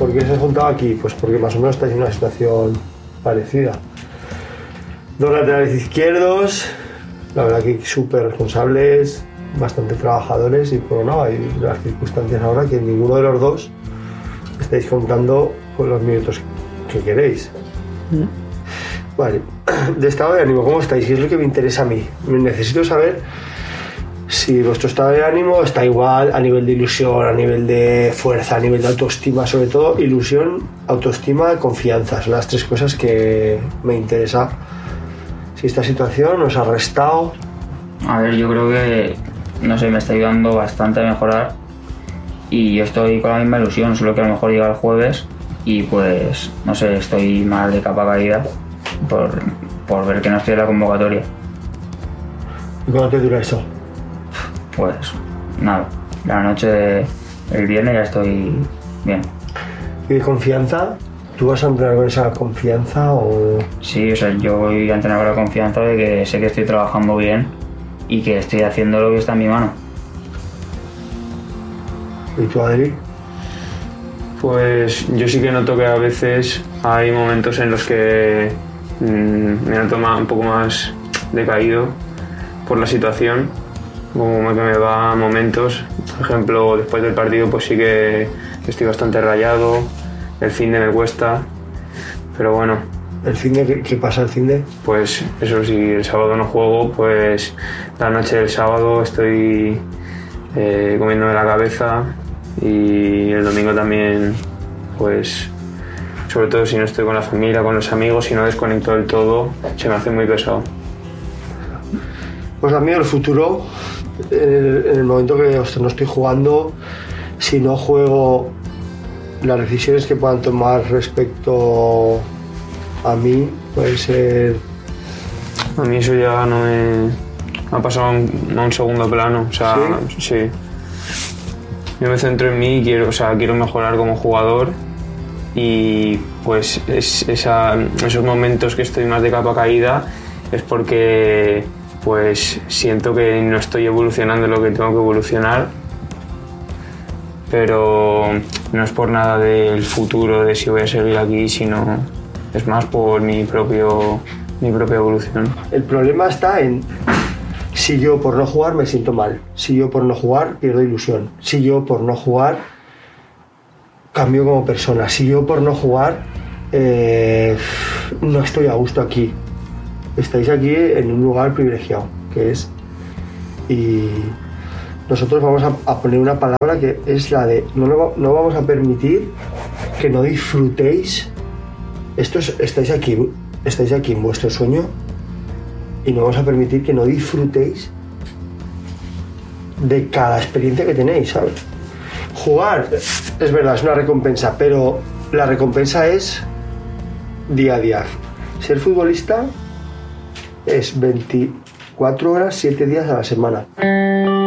¿por qué se has juntado aquí? Pues porque más o menos estáis en una situación parecida. 2 laterales izquierdos, la verdad que súper responsables, bastante trabajadores, y por no, hay las circunstancias ahora que ninguno de los dos estáis contando con los minutos que queréis. Vale, de estado de ánimo, ¿cómo estáis? ¿Qué es lo que me interesa a mí? Necesito saber si vuestro estado de ánimo está igual a nivel de ilusión, a nivel de fuerza, a nivel de autoestima, sobre todo ilusión, autoestima, confianza. Son las 3 cosas que me interesa. Si esta situación os ha restado. A ver, yo creo que, no sé, me está ayudando bastante a mejorar, y yo estoy con la misma ilusión, solo que a lo mejor llega el jueves y pues, no sé, estoy mal de capa caída por ver que no estoy en la convocatoria. ¿Y cuándo te dura eso? Pues nada, la noche del viernes ya estoy bien. ¿Y de confianza? ¿Tú vas a entrenar con esa confianza o...? Sí, o sea, yo voy a entrenar con la confianza de que sé que estoy trabajando bien y que estoy haciendo lo que está en mi mano. ¿Y tú, Adri? Pues yo sí que noto que a veces hay momentos en los que me noto un poco más decaído por la situación, como que me va a momentos. Por ejemplo, después del partido pues sí que estoy bastante rayado, el finde me cuesta, pero bueno. ¿El finde? ¿Qué pasa el finde? Pues eso, si el sábado no juego, pues la noche del sábado estoy comiéndome la cabeza, y el domingo también, pues sobre todo si no estoy con la familia, con los amigos, si no desconecto del todo, se me hace muy pesado. Pues a mí el futuro, en el momento que no estoy jugando, si no juego, las decisiones que puedan tomar respecto a mí puede ser... A mí eso ya no me ha pasado a un segundo plano, o sea, sí. Yo me centro en mí y quiero mejorar como jugador, y pues esos momentos que estoy más de capa caída es porque pues siento que no estoy evolucionando lo que tengo que evolucionar, pero no es por nada del futuro, de si voy a seguir aquí, sino es más por mi propia evolución. El problema está en si yo por no jugar me siento mal, si yo por no jugar pierdo ilusión, si yo por no jugar cambio como persona, si yo por no jugar no estoy a gusto aquí. Estáis aquí en un lugar privilegiado, que es... Y nosotros vamos a poner una palabra que es la de no vamos a permitir que no disfrutéis. Estáis aquí en vuestro sueño, y no vamos a permitir que no disfrutéis de cada experiencia que tenéis, ¿sabes? Jugar, es verdad, es una recompensa, pero la recompensa es día a día. Ser futbolista es 24 horas, 7 días a la semana.